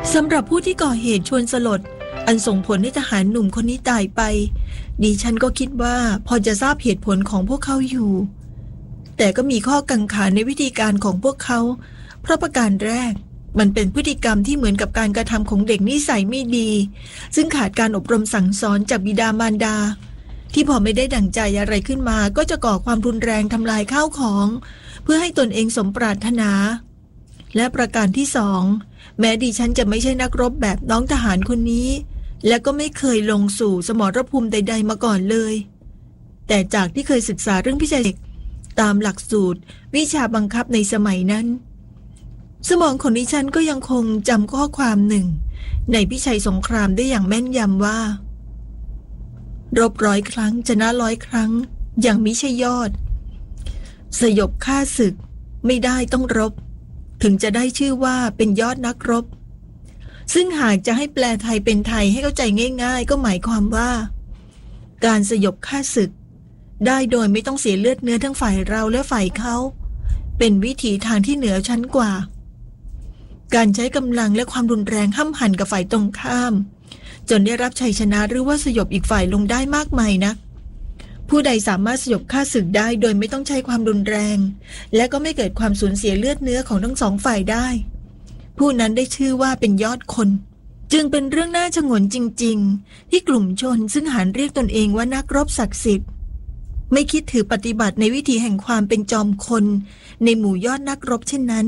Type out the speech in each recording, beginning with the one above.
สำหรับผู้ที่ก่อเหตุชวนสลดอันส่งผลให้ทหารหนุ่มคนนี้ตายไปดิฉันก็คิดว่าพอจะทราบเหตุผลของพวกเขาอยู่แต่ก็มีข้อกังขาในวิธีการของพวกเขาเพราะประการแรกมันเป็นพฤติกรรมที่เหมือนกับการกระทำของเด็กนิสัยไม่ดีซึ่งขาดการอบรมสั่งสอนจากบิดามารดาที่พอไม่ได้ดั่งใจอะไรขึ้นมาก็จะก่อความรุนแรงทำลายข้าวของเพื่อให้ตนเองสมปรารถนาและประการที่สองแม้ดิฉันจะไม่ใช่นักรบแบบน้องทหารคนนี้และก็ไม่เคยลงสู่สมรภูมิใดๆมาก่อนเลยแต่จากที่เคยศึกษาเรื่องพิเศษตามหลักสูตรวิชาบังคับในสมัยนั้นสมองของดิฉันก็ยังคงจำข้อความหนึ่งในพิชัยสงครามได้อย่างแม่นยำว่ารบ100 ครั้งชนะ100 ครั้งยังมิใช่ยอดสยบข้าศึกไม่ได้ต้องรบถึงจะได้ชื่อว่าเป็นยอดนักรบซึ่งหากจะให้แปลไทยเป็นไทยให้เข้าใจง่ายๆก็หมายความว่าการสยบข้าศึกได้โดยไม่ต้องเสียเลือดเนื้อทั้งฝ่ายเราและฝ่ายเขาเป็นวิถีทางที่เหนือชั้นกว่าการใช้กำลังและความรุนแรงห้ำหั่นกับฝ่ายตรงข้ามจนได้รับชัยชนะหรือว่าสยบอีกฝ่ายลงได้มากมายนะผู้ใดสามารถสยบข้าศึกได้โดยไม่ต้องใช้ความรุนแรงและก็ไม่เกิดความสูญเสียเลือดเนื้อของทั้งสองฝ่ายได้ผู้นั้นได้ชื่อว่าเป็นยอดคนจึงเป็นเรื่องน่าชงนจริงๆที่กลุ่มชนซึ่งหาเรียกตนเองว่านักรบศักดิ์สิทธิ์ไม่คิดถือปฏิบัติในวิถีแห่งความเป็นจอมคนในหมู่ยอดนักรบเช่นนั้น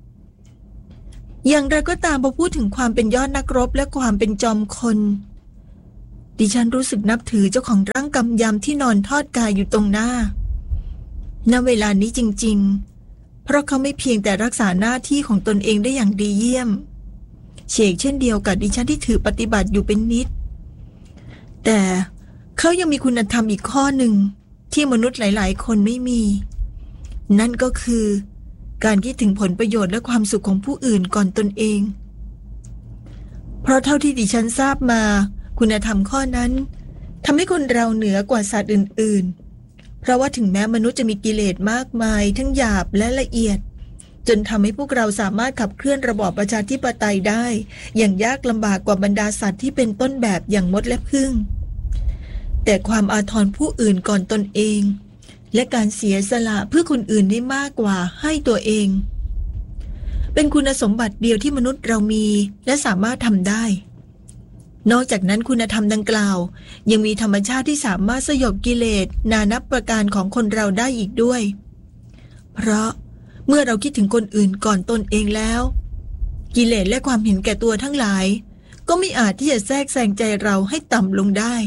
อย่างไรก็ตามพอพูดถึงความเป็นยอดนักรบและความเป็นจอมคนดิฉันรู้สึกนับถือเจ้าของร่างกำยำที่นอนทอดกายอยู่ตรงหน้าณเวลานี้จริงๆเพราะเขาไม่เพียงแต่รักษาหน้าที่ของตนเองได้อย่างดีเยี่ยมเช่นเช่นเดียวกับดิฉันที่ถือปฏิบัติอยู่เป็นนิดแต่เขายังมีคุณธรรมอีกข้อหนึ่งที่มนุษย์หลายๆคนไม่มีนั่นก็คือการคิดถึงผลประโยชน์และความสุขของผู้อื่นก่อนตนเองเพราะเท่าที่ดิฉันทราบมาคุณธรรมข้อนั้นทำให้คนเราเหนือกว่าสัตว์อื่นๆเพราะว่าถึงแม้มนุษย์จะมีกิเลสมากมายทั้งหยาบและละเอียดจนทำให้พวกเราสามารถขับเคลื่อนระบอบประชาธิปไตยได้อย่างยากลำบากกว่าบรรดาสัตว์ที่เป็นต้นแบบอย่างมดและผึ้งแต่ความอาทรผู้อื่นก่อนตนเองและการเสียสละเพื่อคนอื่นได้มากกว่าให้ตัวเองเป็นคุณสมบัติเดียวที่มนุษย์เรามีและสามารถทำได้นอกจากนั้นคุณธรรมดังกล่าวยังมีธรรมชาติที่สามารถสยบกิเลสนานับประการของคนเราได้อีกด้วยเพราะเมื่อเราคิดถึงคนอื่นก่อนตนเองแล้วกิเลสและความเห็นแก่ตัวทั้งหลายก็ไม่อาจที่จะแทรกแซงใจเราให้ต่ำลงได้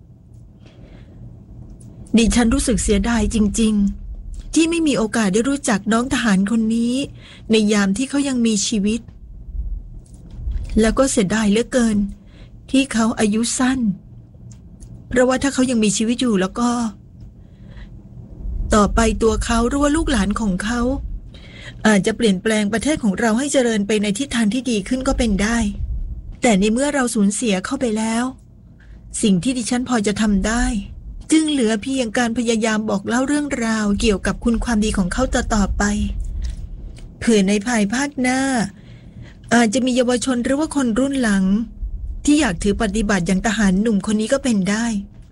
ดิฉันรู้สึกเสียดายจริงๆที่ไม่มีโอกาสได้รู้จักน้องทหารคนนี้ในยามที่เขายังมีชีวิตแล้วก็เสียดายเหลือเกินที่เขาอายุสั้นเพราะว่าถ้าเขายังมีชีวิตอยู่แล้วก็ต่อไปตัวเขาหรือว่าลูกหลานของเขาอาจจะเปลี่ยนแปลงประเทศของเราให้เจริญไปในทิศทางที่ดีขึ้นก็เป็นได้แต่ในเมื่อเราสูญเสียเข้าไปแล้วสิ่งที่ดิฉันพอจะทำได้จึงเหลือเพียงการพยายามบอกเล่าเรื่องราวเกี่ยวกับคุณความดีของเขาต่อไปเผื่อในภายภาคหน้าอาจจะมีเยาวชนหรือว่าคนรุ่นหลังที่อยากถือปฏิบัติอย่างทหารหนุ่มคนนี้ก็เป็นได้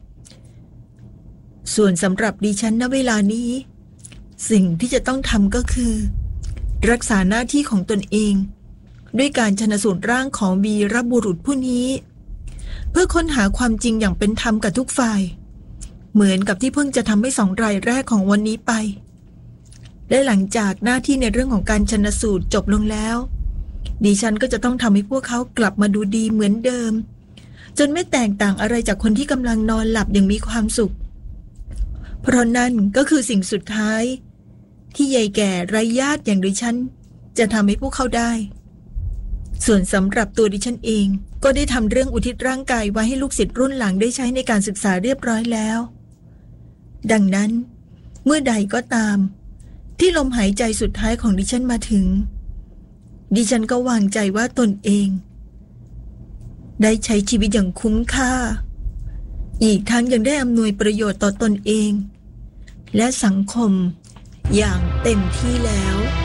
ส่วนสำหรับดิฉันณเวลานี้สิ่งที่จะต้องทำก็คือรักษาหน้าที่ของตนเองด้วยการชันสูตรร่างของวีรบุรุษผู้นี้เพื่อค้นหาความจริงอย่างเป็นธรรมกับทุกฝ่ายเหมือนกับที่เพิ่งจะทำให้2 รายแรกของวันนี้ไปและหลังจากหน้าที่ในเรื่องของการชันสูตรจบลงแล้วดิฉันก็จะต้องทำให้พวกเขากลับมาดูดีเหมือนเดิมจนไม่แตกต่างอะไรจากคนที่กำลังนอนหลับอย่างมีความสุขเพราะนั่นก็คือสิ่งสุดท้ายที่ยายแก่ไร้ญาติอย่างดิฉันจะทำให้พวกเขาได้ส่วนสำหรับตัวดิฉันเองก็ได้ทำเรื่องอุทิศร่างกายไว้ให้ลูกศิษย์รุ่นหลังได้ใช้ในการศึกษาเรียบร้อยแล้วดังนั้นเมื่อใดก็ตามที่ลมหายใจสุดท้ายของดิฉันมาถึงดิฉันก็วางใจว่าตนเองได้ใช้ชีวิตอย่างคุ้มค่าอีกทั้งยังได้อำนวยประโยชน์ต่อตนเองและสังคมอย่างเต็มที่แล้ว